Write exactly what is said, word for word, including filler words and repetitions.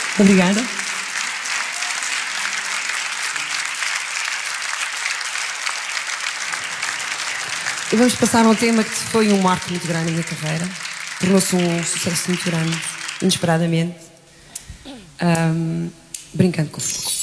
Obrigada. E vamos passar a um tema que foi um marco muito grande na minha carreira. Tornou-se um sucesso muito grande, inesperadamente. Um, brincando com fogo.